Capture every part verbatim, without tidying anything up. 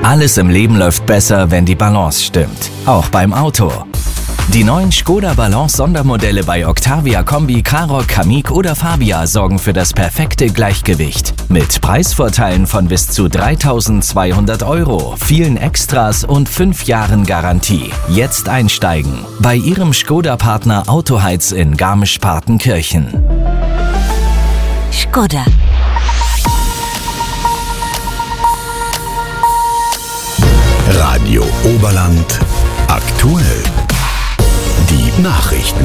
Alles im Leben läuft besser, wenn die Balance stimmt. Auch beim Auto. Die neuen Škoda Balance Sondermodelle bei Octavia Kombi, Karoq, Kamiq oder Fabia sorgen für das perfekte Gleichgewicht. Mit Preisvorteilen von bis zu dreitausendzweihundert Euro, vielen Extras und fünf Jahren Garantie. Jetzt einsteigen bei Ihrem Škoda-Partner Autoheiz in Garmisch-Partenkirchen. Škoda. Radio Oberland aktuell. Die Nachrichten.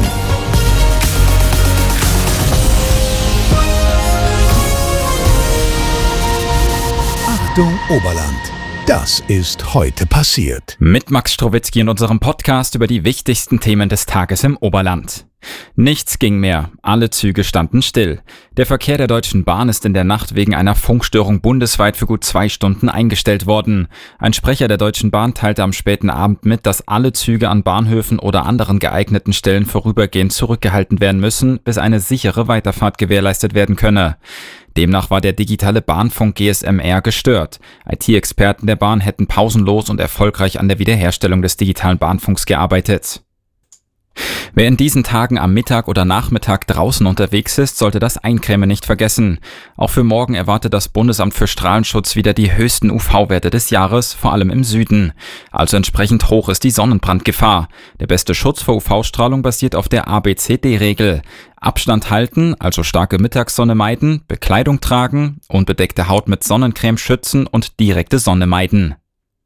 Achtung Oberland. Das ist heute passiert. Mit Max Strowitzki in unserem Podcast über die wichtigsten Themen des Tages im Oberland. Nichts ging mehr. Alle Züge standen still. Der Verkehr der Deutschen Bahn ist in der Nacht wegen einer Funkstörung bundesweit für gut zwei Stunden eingestellt worden. Ein Sprecher der Deutschen Bahn teilte am späten Abend mit, dass alle Züge an Bahnhöfen oder anderen geeigneten Stellen vorübergehend zurückgehalten werden müssen, bis eine sichere Weiterfahrt gewährleistet werden könne. Demnach war der digitale Bahnfunk G S M R gestört. I T-Experten der Bahn hätten pausenlos und erfolgreich an der Wiederherstellung des digitalen Bahnfunks gearbeitet. Wer in diesen Tagen am Mittag oder Nachmittag draußen unterwegs ist, sollte das Eincremen nicht vergessen. Auch für morgen erwartet das Bundesamt für Strahlenschutz wieder die höchsten U V-Werte des Jahres, vor allem im Süden. Also entsprechend hoch ist die Sonnenbrandgefahr. Der beste Schutz vor U V-Strahlung basiert auf der A B C D-Regel. Abstand halten, also starke Mittagssonne meiden, Bekleidung tragen, unbedeckte Haut mit Sonnencreme schützen und direkte Sonne meiden.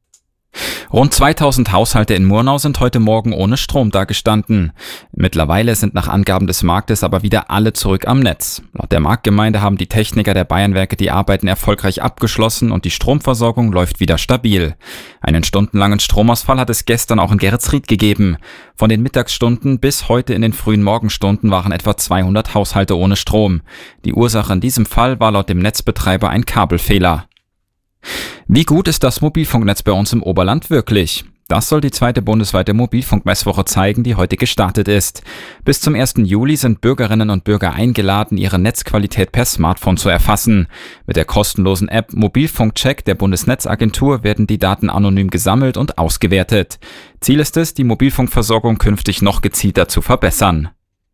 Rund zweitausend Haushalte in Murnau sind heute Morgen ohne Strom dagestanden. Mittlerweile sind nach Angaben des Marktes aber wieder alle zurück am Netz. Laut der Marktgemeinde haben die Techniker der Bayernwerke die Arbeiten erfolgreich abgeschlossen und die Stromversorgung läuft wieder stabil. Einen stundenlangen Stromausfall hat es gestern auch in Geretsried gegeben. Von den Mittagsstunden bis heute in den frühen Morgenstunden waren etwa zweihundert Haushalte ohne Strom. Die Ursache in diesem Fall war laut dem Netzbetreiber ein Kabelfehler. Wie gut ist das Mobilfunknetz bei uns im Oberland wirklich? Das soll die zweite bundesweite Mobilfunkmesswoche zeigen, die heute gestartet ist. Bis zum ersten Juli sind Bürgerinnen und Bürger eingeladen, ihre Netzqualität per Smartphone zu erfassen. Mit der kostenlosen App Mobilfunkcheck der Bundesnetzagentur werden die Daten anonym gesammelt und ausgewertet. Ziel ist es, die Mobilfunkversorgung künftig noch gezielter zu verbessern.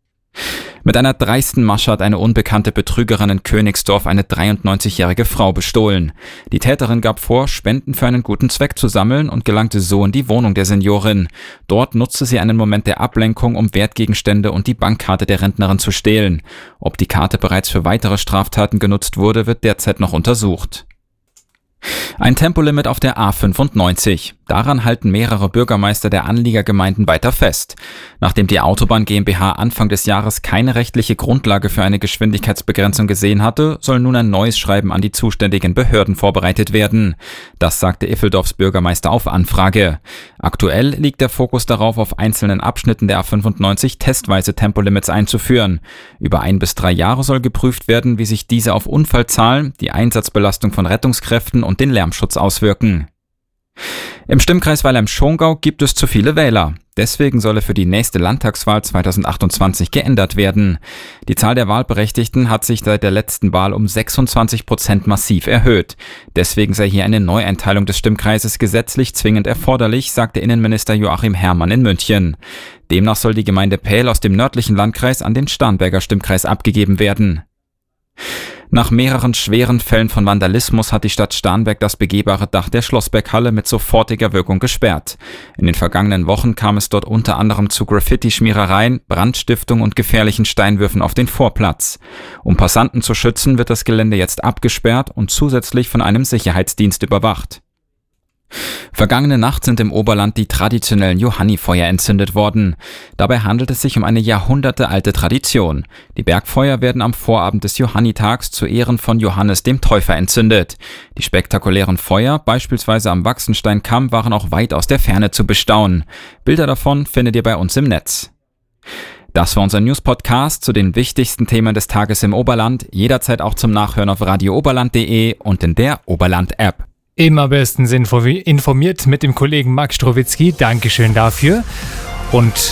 Mit einer dreisten Masche hat eine unbekannte Betrügerin in Königsdorf eine dreiundneunzigjährige Frau bestohlen. Die Täterin gab vor, Spenden für einen guten Zweck zu sammeln und gelangte so in die Wohnung der Seniorin. Dort nutzte sie einen Moment der Ablenkung, um Wertgegenstände und die Bankkarte der Rentnerin zu stehlen. Ob die Karte bereits für weitere Straftaten genutzt wurde, wird derzeit noch untersucht. Ein Tempolimit auf der A fünfundneunzig. Daran halten mehrere Bürgermeister der Anliegergemeinden weiter fest. Nachdem die Autobahn GmbH Anfang des Jahres keine rechtliche Grundlage für eine Geschwindigkeitsbegrenzung gesehen hatte, soll nun ein neues Schreiben an die zuständigen Behörden vorbereitet werden. Das sagte Iffeldorfs Bürgermeister auf Anfrage. Aktuell liegt der Fokus darauf, auf einzelnen Abschnitten der A fünfundneunzig testweise Tempolimits einzuführen. Über ein bis drei Jahre soll geprüft werden, wie sich diese auf Unfallzahlen, die Einsatzbelastung von Rettungskräften und den Lärmschutz auswirken. Im Stimmkreis Weilheim-Schongau gibt es zu viele Wähler. Deswegen soll er für die nächste Landtagswahl zweitausendachtundzwanzig geändert werden. Die Zahl der Wahlberechtigten hat sich seit der letzten Wahl um sechsundzwanzig Prozent massiv erhöht. Deswegen sei hier eine Neueinteilung des Stimmkreises gesetzlich zwingend erforderlich, sagte Innenminister Joachim Herrmann in München. Demnach soll die Gemeinde Pähl aus dem nördlichen Landkreis an den Starnberger Stimmkreis abgegeben werden. Nach mehreren schweren Fällen von Vandalismus hat die Stadt Starnberg das begehbare Dach der Schlossberghalle mit sofortiger Wirkung gesperrt. In den vergangenen Wochen kam es dort unter anderem zu Graffiti-Schmierereien, Brandstiftung und gefährlichen Steinwürfen auf den Vorplatz. Um Passanten zu schützen, wird das Gelände jetzt abgesperrt und zusätzlich von einem Sicherheitsdienst überwacht. Vergangene Nacht sind im Oberland die traditionellen Johannifeuer entzündet worden. Dabei handelt es sich um eine jahrhundertealte Tradition. Die Bergfeuer werden am Vorabend des Johannitags zu Ehren von Johannes dem Täufer entzündet. Die spektakulären Feuer, beispielsweise am Waxensteinkamm, waren auch weit aus der Ferne zu bestaunen. Bilder davon findet ihr bei uns im Netz. Das war unser News-Podcast zu den wichtigsten Themen des Tages im Oberland. Jederzeit auch zum Nachhören auf radio oberland punkt de und in der Oberland-App. Immer bestens informiert mit dem Kollegen Max Strowitzki. Dankeschön dafür. Und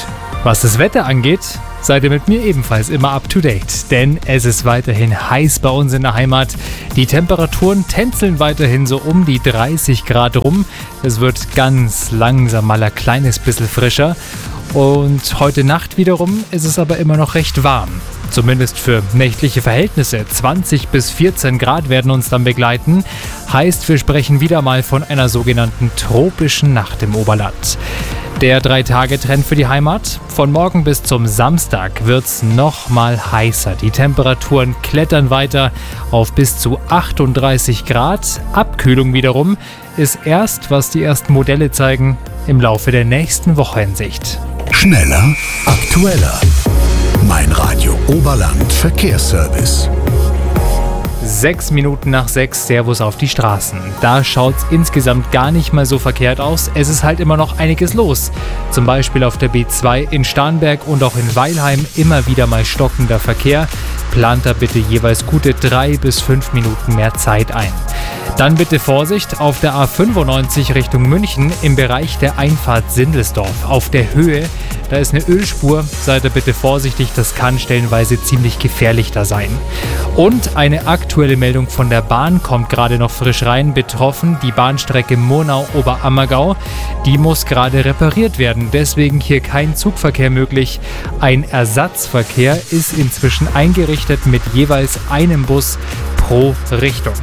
Was das Wetter angeht, seid ihr mit mir ebenfalls immer up to date, denn es ist weiterhin heiß bei uns in der Heimat. Die Temperaturen tänzeln weiterhin so um die dreißig Grad rum. Es wird ganz langsam mal ein kleines bisschen frischer. Und heute Nacht wiederum ist es aber immer noch recht warm. Zumindest für nächtliche Verhältnisse. zwanzig bis vierzehn Grad werden uns dann begleiten. Heißt, wir sprechen wieder mal von einer sogenannten tropischen Nacht im Oberland. Der Drei-Tage-Trend für die Heimat. Von morgen bis zum Samstag wird es noch mal heißer. Die Temperaturen klettern weiter auf bis zu achtunddreißig Grad. Abkühlung wiederum ist erst, was die ersten Modelle zeigen, im Laufe der nächsten Woche in Sicht. Schneller, aktueller. Mein Radio Oberland Verkehrsservice. Sechs Minuten nach sechs, Servus auf die Straßen. Da schaut's insgesamt gar nicht mal so verkehrt aus. Es ist halt immer noch einiges los. Zum Beispiel auf der B zwei in Starnberg und auch in Weilheim immer wieder mal stockender Verkehr. Plant da bitte jeweils gute drei bis fünf Minuten mehr Zeit ein. Dann bitte Vorsicht auf der A fünfundneunzig Richtung München im Bereich der Einfahrt Sindelsdorf. Auf der Höhe, da ist eine Ölspur. Seid ihr bitte vorsichtig, das kann stellenweise ziemlich gefährlich da sein. Und eine aktuelle Meldung von der Bahn kommt gerade noch frisch rein. Betroffen die Bahnstrecke Murnau-Oberammergau. Die muss gerade repariert werden, deswegen hier kein Zugverkehr möglich. Ein Ersatzverkehr ist inzwischen eingerichtet mit jeweils einem Bus pro Richtung.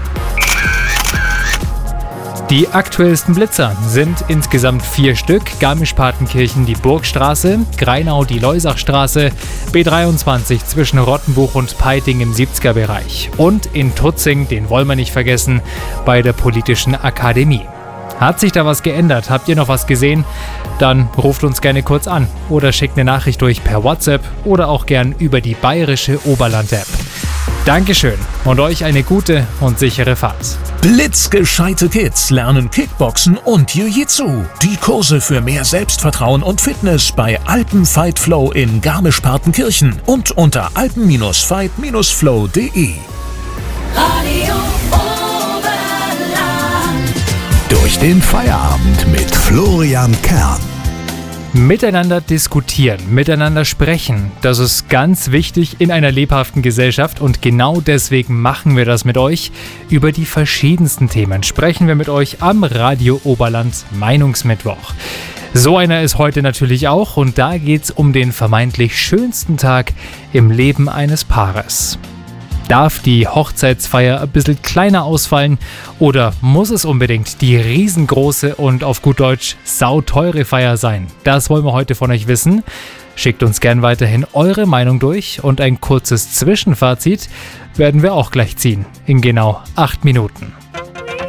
Die aktuellsten Blitzer sind insgesamt vier Stück. Garmisch-Partenkirchen die Burgstraße, Greinau die Leusachstraße, B dreiundzwanzig zwischen Rottenbuch und Peiting im siebziger Bereich und in Tutzing, den wollen wir nicht vergessen, bei der Politischen Akademie. Hat sich da was geändert? Habt ihr noch was gesehen? Dann ruft uns gerne kurz an oder schickt eine Nachricht durch per WhatsApp oder auch gern über die bayerische Oberland-App. Dankeschön und euch eine gute und sichere Fahrt. Blitzgescheite Kids lernen Kickboxen und Jiu-Jitsu. Die Kurse für mehr Selbstvertrauen und Fitness bei Alpenfight Flow in Garmisch-Partenkirchen und unter alpen Fight Flow punkt de. Radio Oberland. Durch den Feierabend mit Florian Kern. Miteinander diskutieren, miteinander sprechen, das ist ganz wichtig in einer lebhaften Gesellschaft und genau deswegen machen wir das mit euch. Über die verschiedensten Themen sprechen wir mit euch am Radio Oberland Meinungsmittwoch. So einer ist heute natürlich auch und da geht's um den vermeintlich schönsten Tag im Leben eines Paares. Darf die Hochzeitsfeier ein bisschen kleiner ausfallen oder muss es unbedingt die riesengroße und auf gut Deutsch sauteure Feier sein? Das wollen wir heute von euch wissen. Schickt uns gern weiterhin eure Meinung durch und ein kurzes Zwischenfazit werden wir auch gleich ziehen in genau acht Minuten.